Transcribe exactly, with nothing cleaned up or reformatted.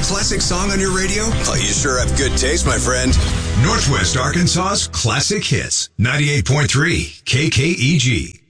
classic song on your radio? Oh, you sure have good taste, my friend. Northwest Arkansas's Classic Hits, ninety-eight point three K K E G.